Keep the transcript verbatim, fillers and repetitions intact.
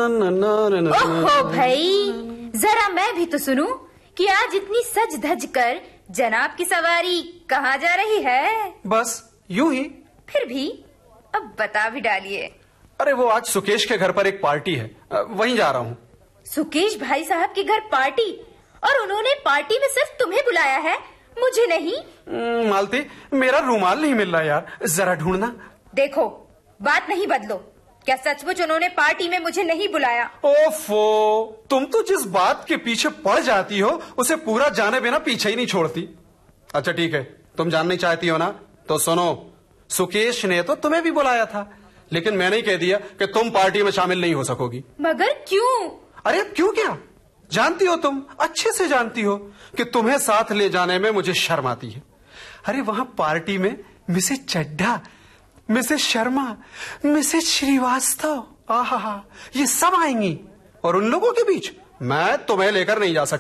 ओहो भाई, जरा मैं भी तो सुनूं कि आज इतनी सज धज कर जनाब की सवारी कहाँ जा रही है? बस यूं ही। फिर भी अब बता भी डालिए। अरे वो आज सुकेश के घर पर एक पार्टी है, वहीं जा रहा हूँ। सुकेश भाई साहब के घर पार्टी? और उन्होंने पार्टी में सिर्फ तुम्हें बुलाया है, मुझे नहीं? मालती, मेरा रुमाल नहीं मिल रहा यार, जरा ढूंढना। देखो, बात नहीं बदलो। क्या सचमुच उन्होंने पार्टी में मुझे नहीं बुलाया? ओफो, तुम तो जिस बात के पीछे पड़ जाती हो उसे पूरा जाने बिना पीछे ही नहीं छोड़ती। अच्छा ठीक है, तुम जानना चाहती हो ना, तो सुनो। सुकेश ने तो तुम्हें भी बुलाया था, लेकिन मैंने ही कह दिया कि तुम पार्टी में शामिल नहीं हो सकोगी। मगर क्यों? अरे अब क्यों क्या? जानती हो, तुम अच्छे से जानती हो कि तुम्हें साथ ले जाने में मुझे शर्म आती है। अरे वहां पार्टी में Mrs Chadha, Mrs Sharma, Mrs Srivastava, आहा, ये सब आएंगी और उन लोगों के बीच मैं तुम्हें लेकर नहीं जा सकता।